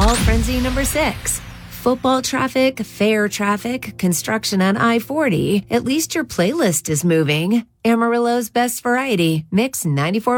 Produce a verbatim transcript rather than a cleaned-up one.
Fall frenzy number six. Football traffic, fair traffic, construction on I forty. At least your playlist is moving. Amarillo's best variety. Mix ninety-four